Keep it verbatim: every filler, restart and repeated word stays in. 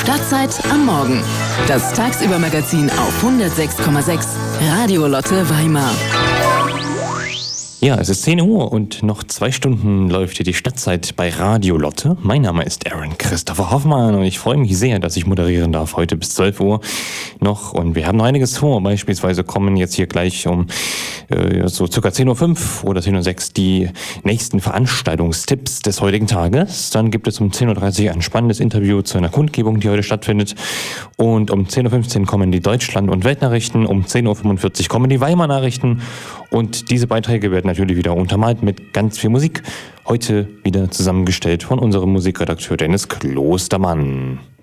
Stadtzeit am Morgen. Das Tagsüber-Magazin auf hundertsechs Komma sechs Radio Lotte Weimar. Ja, es ist zehn Uhr und noch zwei Stunden läuft hier die Stadtzeit bei Radio Lotte. Mein Name ist Aaron Christopher Hoffmann und ich freue mich sehr, dass ich moderieren darf heute bis zwölf Uhr noch. Und wir haben noch einiges vor. Beispielsweise kommen jetzt hier gleich um äh, so circa zehn Uhr fünf oder zehn Uhr sechs die nächsten Veranstaltungstipps des heutigen Tages. Dann gibt es um zehn Uhr dreißig ein spannendes Interview zu einer Kundgebung, die heute stattfindet. Und um zehn Uhr fünfzehn kommen die Deutschland- und Weltnachrichten. Um zehn Uhr fünfundvierzig kommen die Weimar-Nachrichten. Und diese Beiträge werden natürlich wieder untermalt mit ganz viel Musik. Heute wieder zusammengestellt von unserem Musikredakteur Dennis Klostermann.